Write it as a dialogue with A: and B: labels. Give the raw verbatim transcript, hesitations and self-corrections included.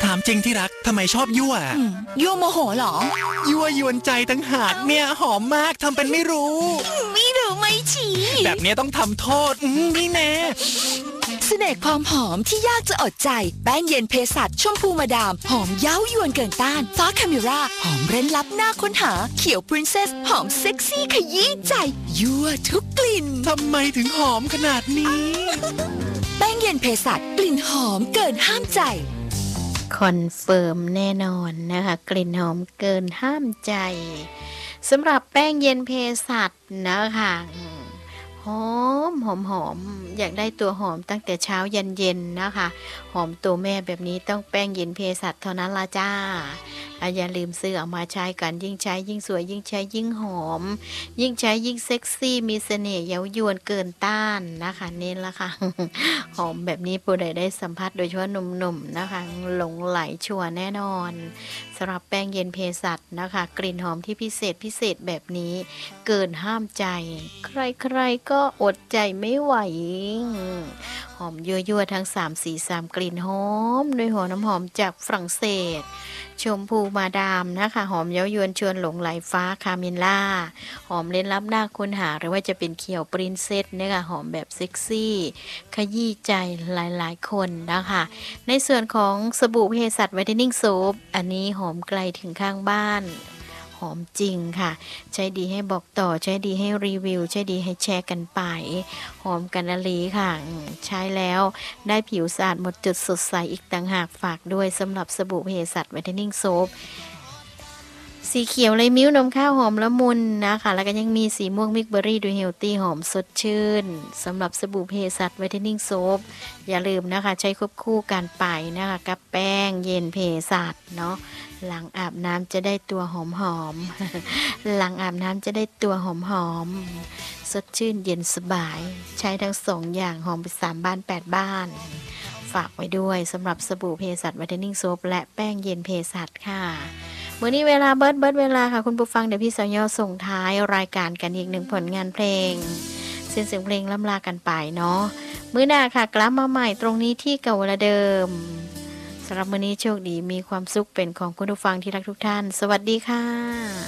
A: ามจริงที่รักทำไมชอบยั่ว
B: ยั่วโมโหเหรอ
A: ยั่วยวนใจตั้งหากเนี่ยหอมมากทำเป็นไม่รู้
B: ไม่รู้ไม่ชี้
A: แบบนี้ต้องทำโทษนี่แน่
B: เสน่ห์ความหอมที่ยากจะอดใจแป้งเย็นเภสัชชมพูมาดามหอมเย้ายวนเกินต้านฟ้าคาเมราหอมเร้นลับน่าค้นหาเขียวพรินเซสหอมเซ็กซี่ขยี้ใจยั่วทุกกลิ่น
A: ทำไมถึงหอมขนาดนี้
B: แป้งเย็นเภสัชกลิ่นหอมเกินห้ามใจ
C: คอนเฟิร์มแน่นอนนะคะกลิ่นหอมเกินห้ามใจสำหรับแป้งเย็นเภสัชนะคะหอมหอมหอมอยากได้ตัวหอมตั้งแต่เช้ายันเย็นนะคะหอมตัวแม่แบบนี้ต้องแป้งเย็นเภสัชเท่านั้นละจ้าอย่าลืมซื้อเอามาใช้กันยิ่งใช้ยิ่งสวยยิ่งใช้ยิ่งหอมยิ่งใช้ยิ่งเซ็กซี่มีเสน่ห์เย้ายวนเกินต้านนะคะนี่ละค่ะหอมแบบนี้ผู้ใดได้สัมผัสโดยเฉพาะหนุ่มๆนะคะหลงไหลชัวร์แน่นอนสำหรับแป้งเย็นเภสัชนะคะกลิ่นหอมที่พิเศษพิเศษแบบนี้เกินห้ามใจใครๆก็อดใจไม่ไหวหอมยั่วๆทั้งสามสีสามกลิ่นหอมด้วยหัวน้ำหอมจากฝรั่งเศสชมพูมาดามนะคะหอมเย้ายวนชวนหลงไหลฟ้าคาเมล่าหอมเล่นลับหน้าค้นหาหรือว่าจะเป็นเขียวปรินเซสเนี่ยค่ะหอมแบบเซ็กซี่ขยี้ใจหลายๆคนนะคะในส่วนของสบู่เภสัชไวท์เทนนิ่งโซปอันนี้หอมไกลถึงข้างบ้านหอมจริงค่ะใช้ดีให้บอกต่อใช้ดีให้รีวิวใช้ดีให้แชร์กันไปหอมกันอลีค่ะใช้แล้วได้ผิวสะอาดหมดจุดสดใสอีกต่างหากฝากด้วยสำหรับสบู่เภสัชไวท์เทนนิ่งโซปสีเขียวเลยมิ้วนมข้าวหอมละมุนนะคะแล้วก็ยังมีสีม่วงมิกเบอรี่ดูเฮลตี้หอมสดชื่นสำหรับสบู่เภสัชไวท์เทนนิ่งโซปอย่าลืมนะคะใช้ควบคู่กันไปนะคะกับแป้งเย็นเภสัชเนาะหลังอาบน้ำจะได้ตัวหอมหอมหลังอาบน้ำจะได้ตัวหอมหอมสดชื่นเย็นสบายใช้ทั้งสองอย่างหอมไปสามบ้านแปดบ้านฝากไว้ด้วยสำหรับสบู่เภสัชไวท์เทนนิ่งโซปและแป้งเย็นเภสัชค่ะเมื่อนี้เวลาเบิร์ดเบิร์ดเวลาค่ะคุณผู้ฟังเดี๋ยวพี่สาวยอส่งท้ายรายการกันอีกหนึ่งผลงานเพลงเส้นเสียงเพลงล่ำลากันไปเนาะมื้อหน้าค่ะกลับมาใหม่ตรงนี้ที่เก่าเวลาเดิมสำหรับมื้อนี้โชคดีมีความสุขเป็นของคุณผู้ฟังที่รักทุกท่านสวัสดีค่ะ